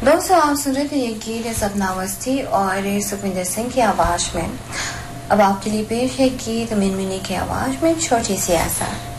दोस्तों आप सुन रहे थे ये गीत सपना अवस्थी और सुखविंदर सिंह की आवाज में। अब आपके लिए पेश है गीत मिनमिनी की आवाज में छोटी सी आशा।